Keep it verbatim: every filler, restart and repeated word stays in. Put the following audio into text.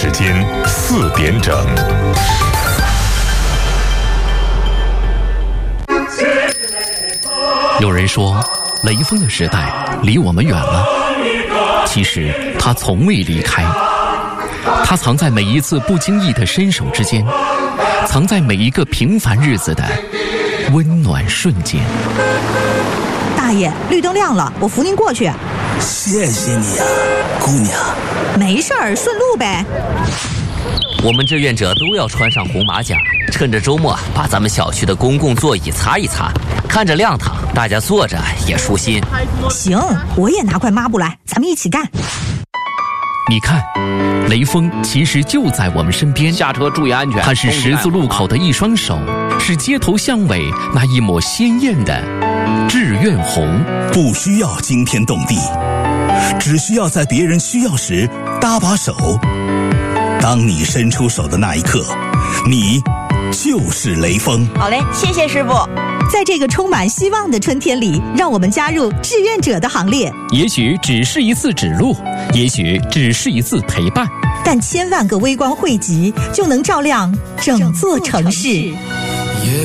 时间四点整。 有人说，雷锋的时代离我们远了，其实他从未离开。他藏在每一次不经意的伸手之间，藏在每一个平凡日子的温暖瞬间。 大爷，绿灯亮了，我扶您过去。 谢谢你呀、啊，姑娘。 没事儿，顺路呗。 我们志愿者都要穿上红马甲，趁着周末把咱们小区的公共座椅擦一擦，看着亮堂，大家坐着也舒心。 行，我也拿块抹布来，咱们一起干。 你看，雷锋其实就在我们身边。 下车注意安全。 他是十字路口的一双手，是街头巷尾那一抹鲜艳的志愿红。 不需要惊天动地，只需要在别人需要时搭把手。当你伸出手的那一刻，你就是雷锋。 好嘞，谢谢师傅。 在这个充满希望的春天里，让我们加入志愿者的行列。 也许只是一次指路，也许只是一次陪伴， 但千万个微光汇集，就能照亮整座城市。